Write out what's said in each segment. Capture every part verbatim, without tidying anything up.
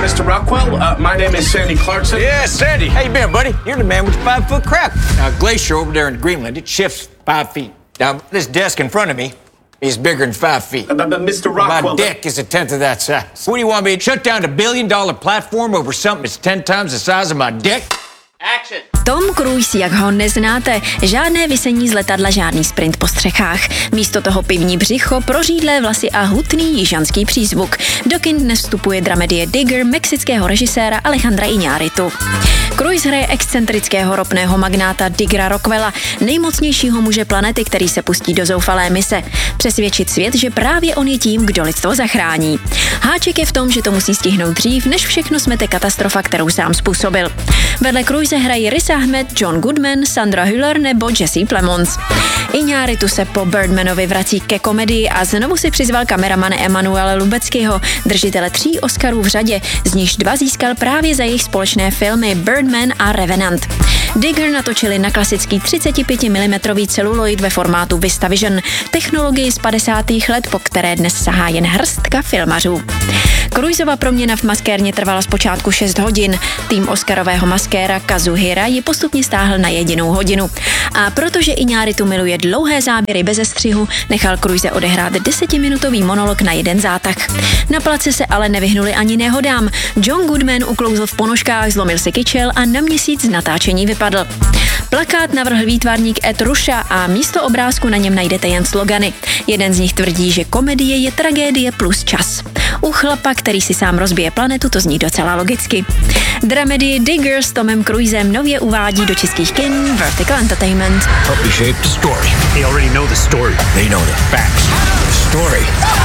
Mister Rockwell, uh, my name is Sandy Clarkson. Yeah, Sandy. How you been, buddy? You're the man with the five-foot crab. Now, glacier over there in Greenland, it shifts five feet. Now, this desk in front of me is bigger than five feet. Uh, but Mister Rockwell... My dick is a tenth of that size. What do you want me to shut down a billion-dollar platform over something that's ten times the size of my dick? Action. Tom Cruise, jak ho neznáte, žádné visení z letadla, žádný sprint po střechách. Místo toho pivní břicho, prořídlé vlasy a hutný jižanský přízvuk. Do kin dnes vstupuje dramedie Digger mexického režiséra Alejandra Iñárritu. Cruise hraje excentrického ropného magnáta Diggera Rockwella, nejmocnějšího muže planety, který se pustí do zoufalé mise. Přesvědčit svět, že právě on je tím, kdo lidstvo zachrání. Háček je v tom, že to musí stihnout dřív, než všechno smete katastrofa, kterou sám způsobil. Vedle Cruise hrají Riz Ahmed, John Goodman, Sandra Hüller nebo Jesse Plemons. Iñárritu se po Birdmanovi vrací ke komedii a znovu si přizval kameramana Emanuela Lubezkiho, držitele tří Oscarů v řadě, z nichž dva získal právě za jejich společné filmy Birdman a Revenant. Digger natočili na klasický třicet pět milimetrů celuloid ve formátu VistaVision, technologii z padesátých let, po které dnes sahá jen hrstka filmařů. Cruiseova proměna v maskérně trvala zpočátku šest hodin. Tým oscarového maskéra Kazuhira ji postupně stáhl na jedinou hodinu. A protože Iñárritu miluje dlouhé záběry beze střihu, nechal Cruise odehrát desetiminutový monolog na jeden zátah. Na place se ale nevyhnuli ani nehodám. John Goodman uklouzl v ponožkách, zlomil si kyčel a na měsíc z natáčení vypadl. Plakát navrhl výtvarník Ed Ruscha a místo obrázku na něm najdete jen slogany. Jeden z nich tvrdí, že komedie je tragédie plus čas. U chlapa, který si sám rozbije planetu, to zní docela logicky. Dramedii Digger s Tomem Cruisem nově uvádí do českých kin Vertical Entertainment. Help me shape the story. They already know the story. They know the facts. The story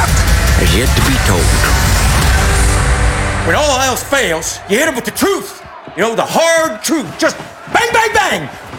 is yet to be told. When all else fails, you hit him with the truth. You know, the hard truth. Just bang, bang, bang.